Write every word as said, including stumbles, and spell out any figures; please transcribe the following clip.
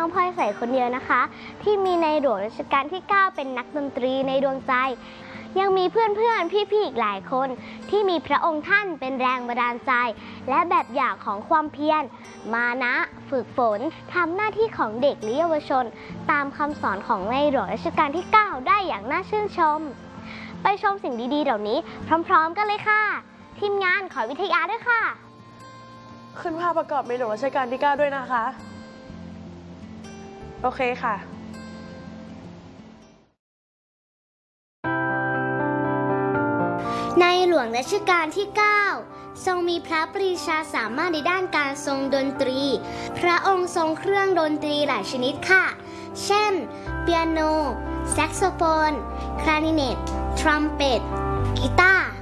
องพลอยใสคนเดียวนะคะที่มีในหลวงรัชกาลที่เก้าเป็นนักดนตรีในดวงใจยังมีเพื่อนๆพี่ๆอีกหลายคนที่มีพระองค์ท่านเป็นแรงบันดาลใจและแบบอย่างของความเพียรมานะฝึกฝนทำหน้าที่ของเด็กและเยาวชนตามคำสอนของในหลวงรัชกาลที่เก้าได้อย่างน่าชื่นชมไปชมสิ่งดีๆเหล่านี้พร้อมๆกันเลยค่ะทีมงานขอวิทยาด้วยค่ะขึ้นภาพประกอบในหลวงรัชกาลที่เก้าด้วยนะคะโอเคค่ะในหลวงรัชกาลที่เก้าทรงมีพระปรีชาสามารถในด้านการทรงดนตรีพระองค์ทรงเครื่องดนตรีหลายชนิดค่ะเช่นเปียโนแซกโซโฟนคลาริเนตทรัมเป็ตกีตาร์